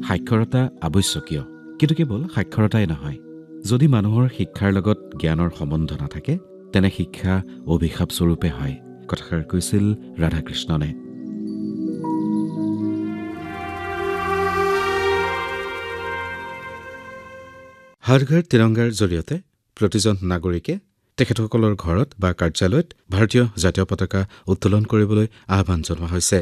সাক্ষৰতা আৱশ্যকীয়, কিন্তু কেৱল সাক্ষৰতাই নহয়। যদি মানুহৰ শিক্ষাৰ লগত জ্ঞানৰ সম্বন্ধ নাথাকে, তেনে শিক্ষা অভিশাপ স্বৰূপে হয়। কথাষাৰ কৈছিল ৰাধাকৃষ্ণনে। হৰ ঘৰ তিৰংগাৰ জৰিয়তে প্ৰতিজন নাগৰিকে তেখেতসকলৰ ঘৰত বা কাৰ্যালয়ত ভাৰতীয় জাতীয় পতাকা উত্তোলন কৰিবলৈ আহ্বান জনোৱা হৈছে।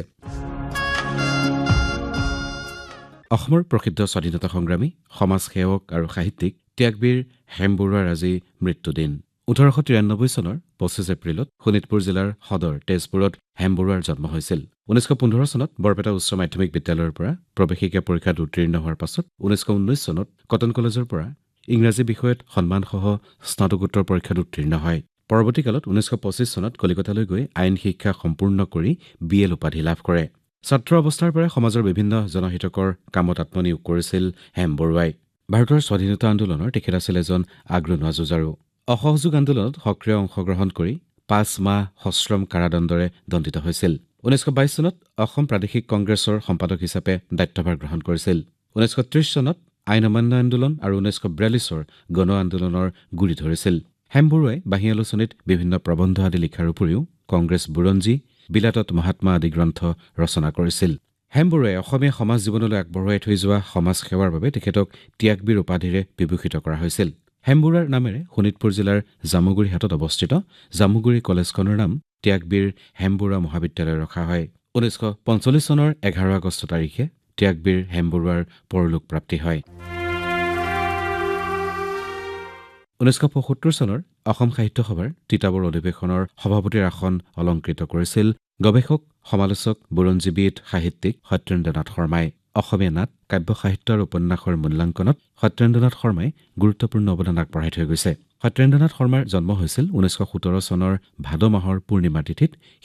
অসমৰ প্ৰসিদ্ধ স্বাধীনতা সংগ্ৰামী, সমাজ সেৱক আৰু সাহিত্যিক ত্যাগবীৰ হেম বৰুৱাৰ আজি মৃত্যুদিন। 1893 চনৰ 25 এপ্ৰিলত শোণিতপুৰ জিলাৰ সদৰ তেজপুৰত হেম বৰুৱাৰ জন্ম হৈছিল। 1915 চনত বৰপেটা উচ্চ মাধ্যমিক বিদ্যালয়ৰ পৰা প্ৰৱেশিকা পৰীক্ষাত উত্তীৰ্ণ হোৱাৰ পাছত 1919 চনত কটন কলেজৰ পৰা ইংৰাজী বিষয়ত সন্মানসহ স্নাতকোত্তৰ পৰীক্ষাত উত্তীৰ্ণ হয়। পৰৱৰ্তী কালত 1925 চনত কলিকতালৈ গৈ আইন শিক্ষা সম্পূৰ্ণ কৰি BL উপাধি লাভ কৰে। ছাত্ৰ অৱস্থাৰ পৰাই সমাজৰ বিভিন্ন জনহিতকৰ কামত আত্মনিয়োগ কৰিছিল হেম বৰুৱাই। ভাৰতৰ স্বাধীনতা আন্দোলনৰ তেখেত আছিল এজন আগৰণুৱা যুঁজাৰু। অসহযোগ আন্দোলনত সক্ৰিয় অংশগ্ৰহণ কৰি 5 মাহ সশ্ৰম কাৰাদণ্ডৰে দণ্ডিত হৈছিল। 1922 চনত অসম প্ৰাদেশিক কংগ্ৰেছৰ সম্পাদক হিচাপে দায়িত্বভাৰ গ্ৰহণ কৰিছিল। 1930 চনত আইন অমান্য আন্দোলন আৰু 1942 গণ আন্দোলনৰ গুৰি ধৰিছিল। হেম বৰুৱাই বাঁহী আলোচনীত বিভিন্ন প্ৰবন্ধ আদি লিখাৰ উপৰিও কংগ্ৰেছ বুৰঞ্জী, বিলাতত মহাত্মা আদি গ্ৰন্থ ৰচনা কৰিছিল। হেম বৰুৱাই অসমীয়া সমাজ জীৱনলৈ আগবঢ়াই থৈ যোৱা সমাজ সেৱাৰ বাবে তেখেতক ত্যাগবীৰ উপাধিৰে বিভূষিত কৰা হৈছিল। হেম বৰুৱাৰ নামেৰে শোণিতপুৰ জিলাৰ জামুগুৰি হাটত অৱস্থিত জামুগুৰি কলেজখনৰ নাম ত্যাগবীৰ হেম বৰুৱা মহাবিদ্যালয় ৰখা হয়। 1945 চনৰ 11 আগষ্ট তাৰিখে ত্যাগবীৰ হেম বৰুৱাৰ পৰলোক প্ৰাপ্তি হয়। 1975 চনৰ অসম সাহিত্য সভাৰ তিতাবৰ অধিৱেশনৰ সভাপতিৰ আসন অলংকৃত কৰিছিল গৱেষক, সমালোচক, বুৰঞ্জীবিদ, সাহিত্যিক সত্যেন্দ্ৰ নাথ শৰ্মাই। অসমীয়া নাট, কাব্য সাহিত্য আৰু উপন্যাসৰ মূল্যাংকনত সত্যেন্দ্ৰ নাথ শৰ্মাই গুৰুত্বপূৰ্ণ অৱদান আগবঢ়াই থৈ গৈছে। সত্যেন্দ্ৰ নাথ শৰ্মাৰ জন্ম হৈছিল 1917 চনৰ ভাদ মাহৰ পূৰ্ণিমা তিথিত